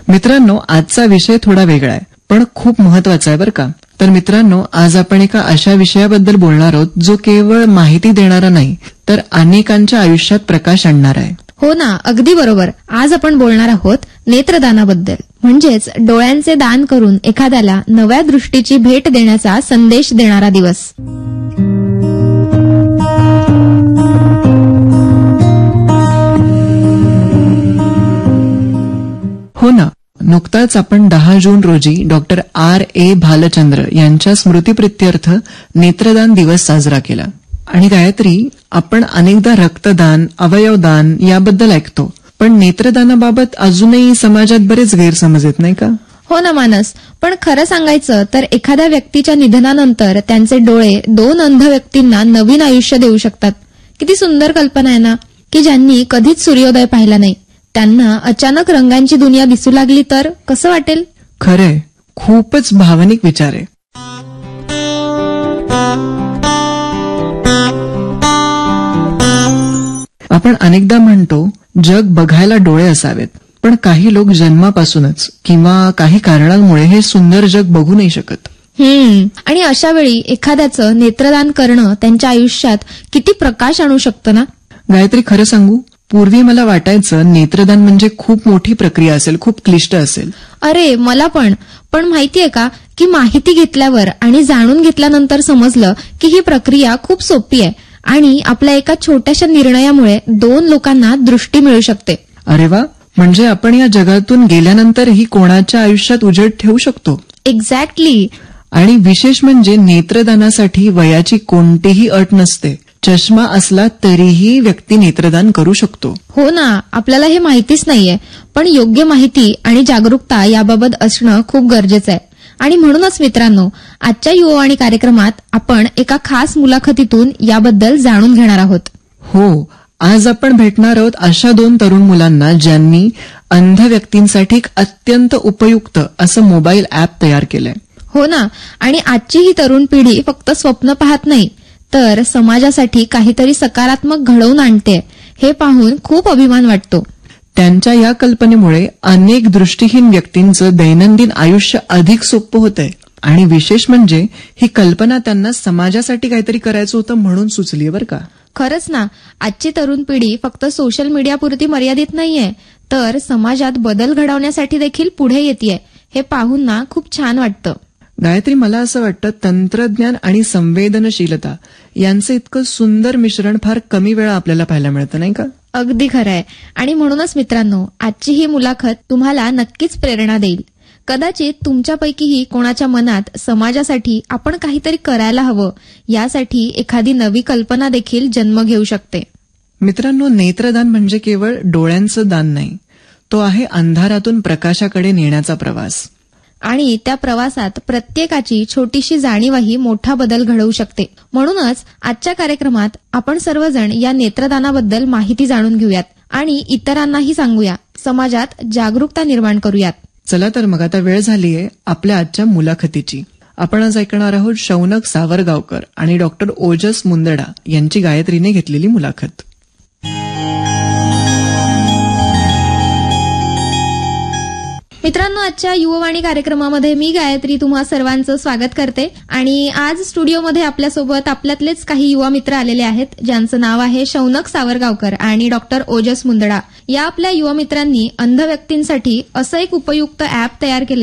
मित्रांनो, आजचा विषय थोडा वेगळा आहे पण खूप महत्वाचा आहे बरं का. तर मित्रांनो, आज आपण एका अशा विषयाबद्दल बोलणार आहोत जो केवळ माहिती देणारा नाही तर अनेकांच्या आयुष्यात प्रकाश आणणारा आहे. हो ना, अगदी बरोबर. आज आपण बोलणार आहोत नेत्रदानाबद्दल, म्हणजेच डोळ्यांचे दान करून एखाद्याला नव्या दृष्टीची भेट देण्याचा संदेश देणारा दिवस. हो ना, नुकताच आपण 10 जून रोजी डॉक्टर R.A. भालचंद्र यांच्या स्मृतिप्रित्यर्थ नेत्रदान दिवस साजरा केला. आणि गायत्री, आपण अनेकदा रक्तदान, अवयवदान याबद्दल ऐकतो, पण नेत्रदानाबाबत अजूनही समाजात बरेच गैरसमज आहेत नाही का? हो ना मानस, पण खरं सांगायचं तर एखाद्या व्यक्तीच्या निधनानंतर त्यांचे डोळे 2 अंध व्यक्तींना नवीन आयुष्य देऊ शकतात. किती सुंदर कल्पना आहे ना, की ज्यांनी कधीच सूर्योदय पाहिला नाही त्यांना अचानक रंगांची दुनिया दिसू लागली तर कसं वाटेल? खरंय, खूपच भावनिक विचार आहे. आपण अनेकदा म्हणतो जग बघायला डोळे असावेत, पण काही लोक जन्मापासूनच किंवा काही कारणांमुळे हे सुंदर जग बघू नाही शकत. आणि अशा वेळी एखाद्याचं नेत्रदान करणं त्यांच्या आयुष्यात किती प्रकाश आणू शकतं ना. गायत्री, खरं सांगू, पूर्वी मला वाटायचं नेत्रदान म्हणजे खूप मोठी प्रक्रिया असेल, खूप क्लिष्ट असेल. अरे मला पण माहितीये का की माहिती घेतल्यावर आणि जाणून घेतल्यानंतर समजलं की ही प्रक्रिया खूप सोपी आहे आणि आपल्या एका छोट्याशा निर्णयामुळे 2 लोकांना दृष्टी मिळू शकते. अरे वा, म्हणजे आपण या जगातून गेल्यानंतरही कोणाच्या आयुष्यात उजेड ठेवू शकतो. एक्झॅक्टली. आणि विशेष म्हणजे नेत्रदानासाठी वयाची कोणतीही अट नसते. चष्मा असला तरीही व्यक्ती नेत्रदान करू शकतो. हो ना, आपल्याला हे माहितीच नाहीये, पण योग्य माहिती आणि जागरूकता याबाबत असणं खूप गरजेचं आहे. आणि म्हणूनच मित्रांनो, आजच्या युवावाणी कार्यक्रमात आपण एका खास मुलाखतीतून याबद्दल जाणून घेणार आहोत. हो, आज आपण भेटणार आहोत अशा 2 तरुण मुलांना ज्यांनी अंध व्यक्तींसाठी एक अत्यंत उपयुक्त असं मोबाईल ऍप तयार केलंय. हो ना, आणि आजची ही तरुण पिढी फक्त स्वप्न पाहत नाही तर समाजासाठी काहीतरी सकारात्मक घडवून आणते, हे पाहून खूप अभिमान वाटतो. त्यांच्या या कल्पनेमुळे अनेक दृष्टीहीन व्यक्तींचं दैनंदिन आयुष्य अधिक सोपं होतंय. आणि विशेष म्हणजे ही कल्पना त्यांना समाजासाठी काहीतरी करायचं होतं म्हणून सुचलीय बरं का. खरंच ना, आजची तरुण पिढी फक्त सोशल मीडियापुरती मर्यादित नाहीये तर समाजात बदल घडवण्यासाठी देखील पुढे येतेय, हे पाहून ना खूप छान वाटतं. गायत्री, मला असं वाटतं तंत्रज्ञान आणि संवेदनशीलता यांचं इतकं सुंदर मिश्रण फार कमी वेळा आपल्याला पाहायला मिळतं नाही का? अगदी खरं आहे. आणि म्हणूनच मित्रांनो, आजची ही मुलाखत तुम्हाला नक्कीच प्रेरणा देईल. कदाचित तुमच्यापैकीही कोणाच्या मनात समाजासाठी आपण काहीतरी करायला हवं यासाठी एखादी नवी कल्पना देखील जन्म घेऊ शकते. मित्रांनो, नेत्रदान म्हणजे केवळ डोळ्यांचं दान नाही, तो आहे अंधारातून प्रकाशाकडे नेण्याचा प्रवास. आणि त्या प्रवासात प्रत्येकाची छोटीशी जाणीवही मोठा बदल घडवू शकते. म्हणूनच आजच्या कार्यक्रमात आपण सर्वजण या नेत्रदानाबद्दल माहिती जाणून घेऊयात आणि इतरांनाही सांगूया. समाजात जागरूकता निर्माण करूयात. चला तर मग आता वेळ झालीय आपल्या आजच्या मुलाखतीची. आपण आज ऐकणार आहोत शौनक सावरगावकर आणि डॉक्टर ओजस मुंदडा यांची गायत्रीने घेतलेली मुलाखत. मित्रांनो, आजच्या युववाणी कार्यक्रमामध्ये मी गायत्री तुम्हा सर्वांचं स्वागत करते. आणि आज स्टुडिओमध्ये आपल्यासोबत आपल्यातलेच काही युवा मित्र आलेले आहेत ज्यांचं नाव आहे शौनक सावरगावकर आणि डॉक्टर ओजस मुंदडा. या आपल्या युवा मित्रांनी अंध व्यक्तींसाठी असं एक उपयुक्त ऍप तयार केलं